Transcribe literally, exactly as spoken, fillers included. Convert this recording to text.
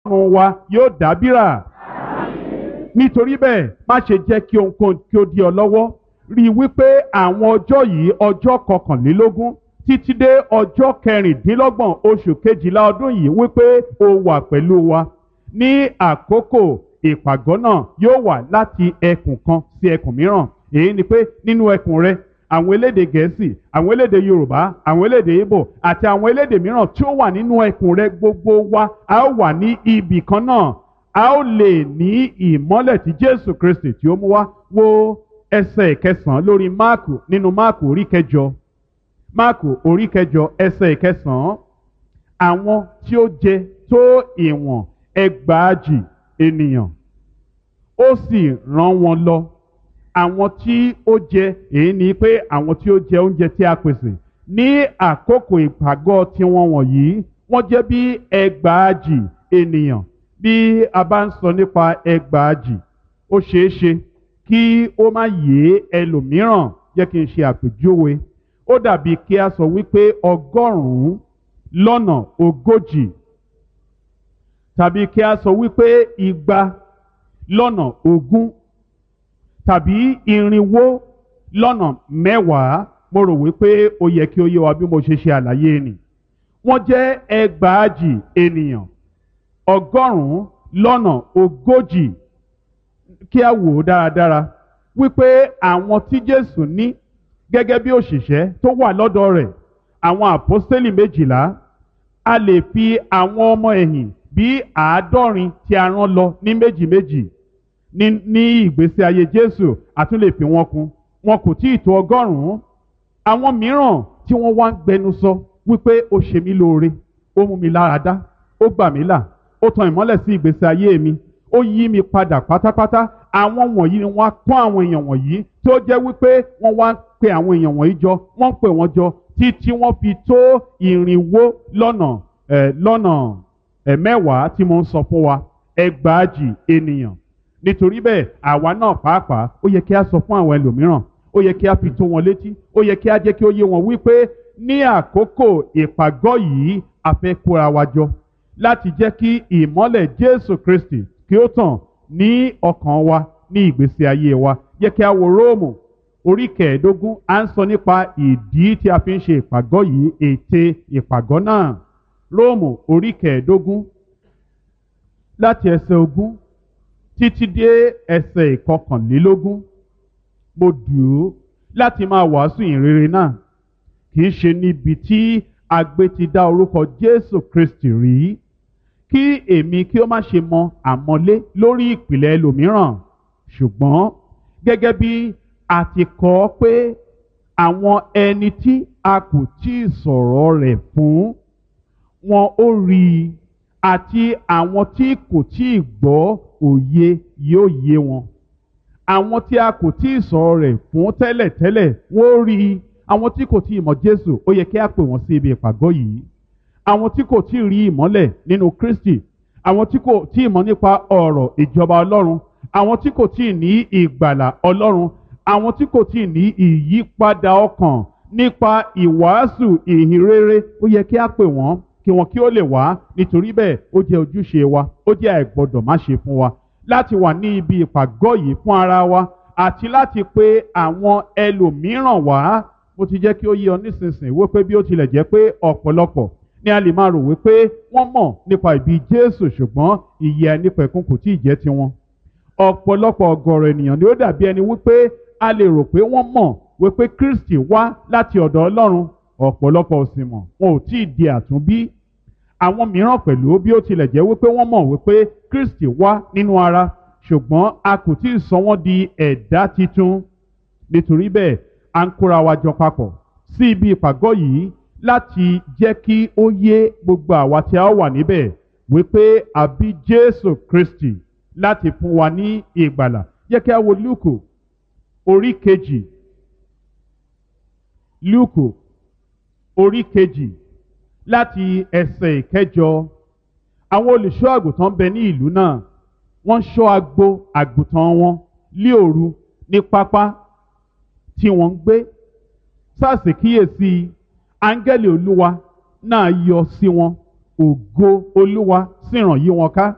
ọlọ́run wa yóò dábìrà. Nítorí bẹ́ẹ̀ má ṣe jẹ́ kí ohunkóhun kí ó dí ọ lọ́wọ́. Rí i wípé àwọn ọjọ́ yìí ọjọ́ kọkànlélógún títí dé ọjọ́ kẹrìndínlọ́gbọ̀n oṣù kejìlá ọdún yìí wípé o wà pẹ̀lú wa. Ní àkókò ìpàgọ́ náà yóò wà láti ẹkùn kan sí ẹkùn mìíràn. Èyí ni pé nínú ẹkùn rẹ àwọn elédè Gẹ̀ẹ́sì, àwọn elédè Yorùbá, àwọn elédè Ìgbò àti àwọn elédè mìíràn tí ó wà nínú ẹkùn rẹ gbogbo wa a ó wà ní ibì kan náà. A ó lè ní ìmọ́lẹ̀ tí Jésù Kristi tí ó mú wá. Wo ẹsẹ̀ ìkẹsàn-án lórí Máàkù nínú Máàkù orí kẹjọ. Máàkù orí kẹjọ ẹsẹ̀ ìkẹsàn-án. Àwọn tí ó jẹ tó ìwọ̀n ẹgbàájì ènìyàn ó sì rán wọn lọ. Àwọn tí ó jẹ èyí ni pé àwọn tí ó jẹ oúnjẹ tí a pèsè ní àkókò ìpàgọ́ tiwọn wọ̀nyí wọ́n jẹ́ bí ẹgbàájì ènìyàn. Bí a bá ń sọ nípa ẹgbàájì ó ṣeé ṣe kí ó má yé ẹlòmíràn. Jẹ́ kí n ṣe àpèjúwe. Ó dàbí kí a sọ wípé ọgọ́rùn-ún lọ́nà ogójì tàbí kí a sọ wípé igba lọ́nà ogún tàbí irinwó lọ́nà mẹ́wàá. Mo rò wípé ó yẹ kí ó yé wa bí mo ṣe ṣe àlàyé nì. Wọ́n jẹ́ ẹgbàájì ènìyàn ọgọ́rùn-ún lọ́nà ogójì. Kí a wò ó dáradára wípé àwọn tí Jésù ní gẹ́gẹ́ bí òṣìṣẹ́ tó wà lọ́dọ̀ rẹ̀, àwọn àpọ́stélì méjìlá, a lè fi àwọn ọmọ ẹ̀yìn bí àádọ́rin tí a rán lọ ní méjì méjì ní ní ìgbésí ayé Jésù a tún lè fi wọn kún. Wọn kò tí ì tó ọgọ́rùn-ún. Àwọn mìíràn tí wọ́n wá ń gbẹnu sọ wípé ó ṣe mí lóore, ó mú mi lára dá, ó gbà mí là, ó tan ìmọ́lẹ̀ sí ìgbésí ayé mi, ó yí mi padà pátápátá. Àwọn wọ̀nyí ni wọ́n á kọ́ àwọn èèyàn wọ̀nyí tó jẹ́ wípé wọ́n wá ń pe àwọn èèyàn wọ̀nyí jọ, wọ́n ń pè wọ́n jọ títí wọ́n fi tó ìrìnwó lọ́nà ẹ̀ lọ́nà ẹ̀ mẹ́wàá tí mo ń sọ fún wa, ẹgbàájì ènìyàn. Nítorí bẹ́ẹ̀ àwa náà pàápàá ó yẹ kí a sọ fún àwọn ẹlòmíràn, ó yẹ kí a fi tó wọn létí, ó yẹ kí a jẹ́ kí ó yé wọn wípé ní àkókò ìpàgọ́ yìí a fẹ́ kóra wa jọ láti jẹ́ kí ìmọ́lẹ̀ Jésù Kristi kí ó tàn ní ọkàn wa, ní ìgbésí ayé wa. Jẹ́ kí a wo Róòmù orí kẹẹ̀ẹ́dógún. À ń sọ nípa ìdí tí a fi ń ṣe ìpàgọ́ yìí, ète ìpàgọ́ náà. Róòmù orí kẹẹ̀ẹ́dógún láti ẹsẹ̀ ogún títí dé ẹsẹ̀ ìkọkànlélógún. Mo dùn ú láti máa wàásù ìrere náà, kì í ṣe níbi tí a gbé ti dá orúkọ Jésù Kristi rí, kí èmi kí ó má ṣe mọ àmọ́lé lórí ìpìlẹ̀ ẹlòmíràn. Ṣùgbọ́n gẹ́gẹ́ bí a ti kọ ọ́ pé àwọn ẹni tí a kò tí ì sọ̀rọ̀ rẹ̀ fún wọn ó rí i, àti àwọn tí kò tí ì gbọ́ òye yóò yé wọn. Àwọn tí a kò tí ì sọ̀rọ̀ rẹ̀ fún tẹ́lẹ̀tẹ́lẹ̀ wọ́n ó rí i. Àwọn tí kò tí ì mọ̀ Jésù ó yẹ kí a pè wọ́n sí ibi ìpàgọ́ yìí. Àwọn tí kò tí ì rí ìmọ́lẹ̀ nínú Kristi, àwọn tí kò tí ì mọ̀ nípa ọ̀rọ̀ ìjọba Ọlọ́run, àwọn tí kò tí ì ní ìgbàlà Ọlọ́run, àwọn tí kò tí ì ní ìyípadà ọkàn nípa ìwàásù ìhìnrere, ó yẹ kí a pè wọ́n kí wọn kí ó lè wá. Nítorí bẹ́ẹ̀ ó jẹ́ ojúṣe wa, ó jẹ́ àìgbọ́dọ̀ má ṣe fún wa láti wà ní ibi ìpàgọ́ yìí fún ara wa àti láti pe àwọn ẹlòmíràn wá. Mo ti jẹ́ kí ó yé ọ nísinsìnyí wípé bí ó tilẹ̀ jẹ́ pé ọ̀pọ̀lọpọ̀ ni a lè máa rò wípé wọ́n mọ̀ nípa ìbí Jésù, ṣùgbọ́n ìyè àìnípẹ̀kun kò tí ì jẹ́ tiwọn. Ọ̀pọ̀lọpọ̀ ọ̀gọ̀rọ̀ ènìyàn ni ó dàbí ẹni wípé a lè rò pé wọ́n mọ̀ wípé Kristi wá láti ọ̀dọ̀ Ọlọ́run. Ọ̀pọ̀lọpọ̀ ò sì mọ̀, wọn ò tí ì di àtúnbí. Àwọn mìíràn pẹ̀lú bí ó tilẹ̀ jẹ́ wípé wọ́n mọ̀ wípé Kristi wá nínú ara, ṣùgbọ́n a kò tí ì sọ wọ́n di ẹ̀dá titun. Nítorí bẹ́ẹ̀ à ń kóra wa jọ papọ̀ sí ibi ìpàgọ́ yìí láti jẹ́ kí ó yé gbogbo àwa tí a wà níbẹ̀ wípé a bí Jésù Kristi láti fún wa ní ìgbàlà. Jẹ́ kí a wo Lúùkù orí kejì. Lúùkù orí kejì láti ẹsẹ̀ ìkẹjọ. Àwọn olùṣọ́ àgùntàn bẹ ní ìlú náà, wọ́n ṣọ́ agbo àgùntàn wọn lí òru ní pápá tí wọ́n ń gbé. Sáàsì kíyèsí, áńgẹ́lì Olúwa náà yọ sí wọn, ògo Olúwa sì ràn yí wọn ká.